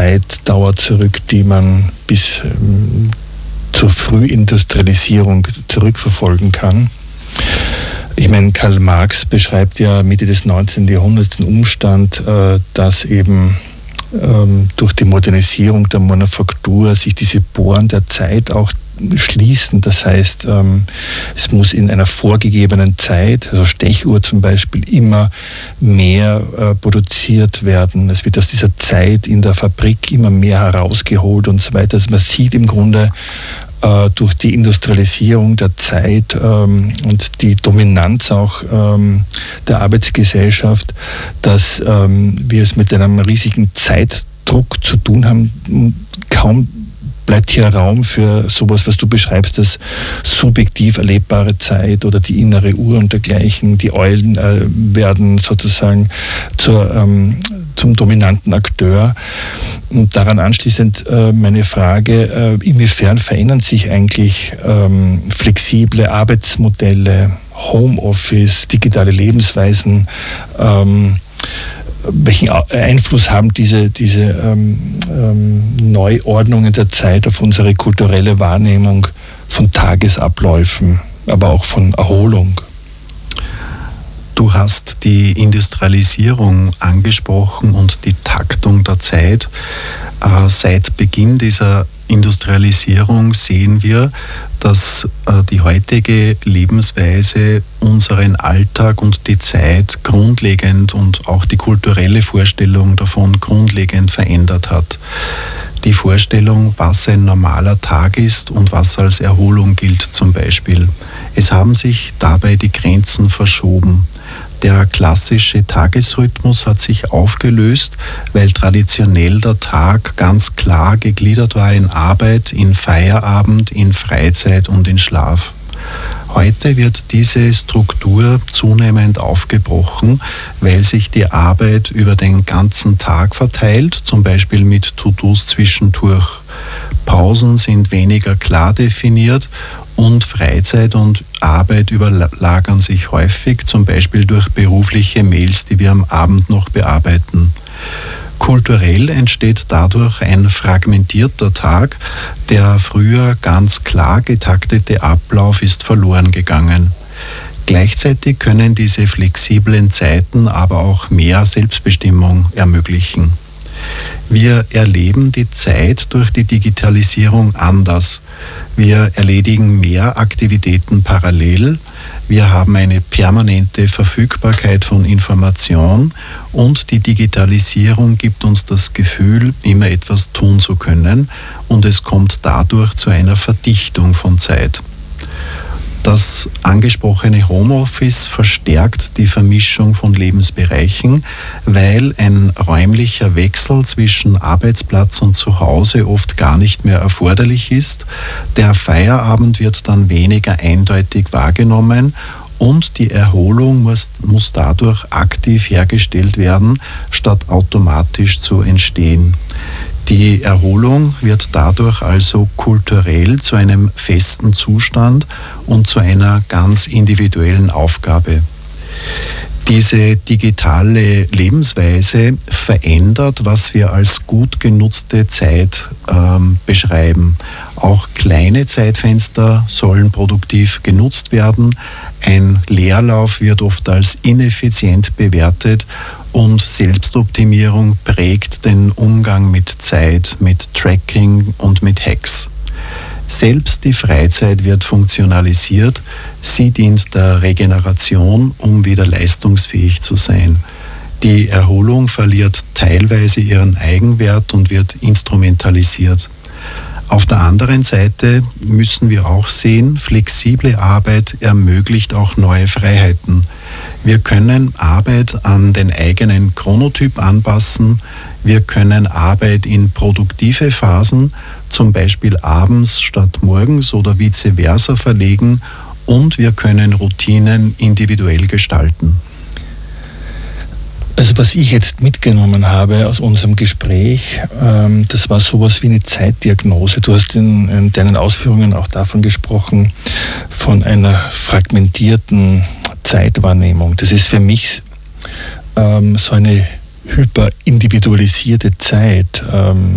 Zeitdauer zurück, die man bis zur Frühindustrialisierung zurückverfolgen kann. Ich meine, Karl Marx beschreibt ja Mitte des 19. Jahrhunderts den Umstand, dass eben durch die Modernisierung der Manufaktur sich diese Poren der Zeit auch schließen. Das heißt, es muss in einer vorgegebenen Zeit, also Stechuhr zum Beispiel, immer mehr produziert werden. Es wird aus dieser Zeit in der Fabrik immer mehr herausgeholt und so weiter. Also man sieht im Grunde durch die Industrialisierung der Zeit und die Dominanz auch der Arbeitsgesellschaft, dass wir es mit einem riesigen Zeitdruck zu tun haben. Kaum bleibt hier Raum für sowas, was du beschreibst, das subjektiv erlebbare Zeit oder die innere Uhr und dergleichen. Die Eulen werden sozusagen zum dominanten Akteur. Und daran anschließend meine Frage, inwiefern verändern sich eigentlich flexible Arbeitsmodelle, Homeoffice, digitale Lebensweisen, welchen Einfluss haben diese Neuordnungen der Zeit auf unsere kulturelle Wahrnehmung von Tagesabläufen, aber auch von Erholung? Du hast die Industrialisierung angesprochen und die Taktung der Zeit. Seit Beginn dieser Industrialisierung sehen wir, dass die heutige Lebensweise unseren Alltag und die Zeit grundlegend und auch die kulturelle Vorstellung davon grundlegend verändert hat. Die Vorstellung, was ein normaler Tag ist und was als Erholung gilt zum Beispiel. Es haben sich dabei die Grenzen verschoben. Der klassische Tagesrhythmus hat sich aufgelöst, weil traditionell der Tag ganz klar gegliedert war in Arbeit, in Feierabend, in Freizeit und in Schlaf. Heute wird diese Struktur zunehmend aufgebrochen, weil sich die Arbeit über den ganzen Tag verteilt, zum Beispiel mit To-Dos zwischendurch. Pausen sind weniger klar definiert und Freizeit und Arbeit überlagern sich häufig, zum Beispiel durch berufliche Mails, die wir am Abend noch bearbeiten. Kulturell entsteht dadurch ein fragmentierter Tag. Der früher ganz klar getaktete Ablauf ist verloren gegangen. Gleichzeitig können diese flexiblen Zeiten aber auch mehr Selbstbestimmung ermöglichen. Wir erleben die Zeit durch die Digitalisierung anders. Wir erledigen mehr Aktivitäten parallel. Wir haben eine permanente Verfügbarkeit von Information und die Digitalisierung gibt uns das Gefühl, immer etwas tun zu können und es kommt dadurch zu einer Verdichtung von Zeit. Das angesprochene Homeoffice verstärkt die Vermischung von Lebensbereichen, weil ein räumlicher Wechsel zwischen Arbeitsplatz und Zuhause oft gar nicht mehr erforderlich ist. Der Feierabend wird dann weniger eindeutig wahrgenommen und die Erholung muss dadurch aktiv hergestellt werden, statt automatisch zu entstehen. Die Erholung wird dadurch also kulturell zu einem festen Zustand und zu einer ganz individuellen Aufgabe. Diese digitale Lebensweise verändert, was wir als gut genutzte Zeit beschreiben. Auch kleine Zeitfenster sollen produktiv genutzt werden. Ein Leerlauf wird oft als ineffizient bewertet und Selbstoptimierung prägt den Umgang mit Zeit, mit Tracking und mit Hacks. Selbst die Freizeit wird funktionalisiert. Sie dient der Regeneration, um wieder leistungsfähig zu sein. Die Erholung verliert teilweise ihren Eigenwert und wird instrumentalisiert. Auf der anderen Seite müssen wir auch sehen, flexible Arbeit ermöglicht auch neue Freiheiten. Wir können Arbeit an den eigenen Chronotyp anpassen. Wir können Arbeit in produktive Phasen, zum Beispiel abends statt morgens oder vice versa verlegen und wir können Routinen individuell gestalten. Also was ich jetzt mitgenommen habe aus unserem Gespräch, das war sowas wie eine Zeitdiagnose. Du hast in deinen Ausführungen auch davon gesprochen, von einer fragmentierten Zeitwahrnehmung. Das ist für mich so eine hyperindividualisierte Zeit.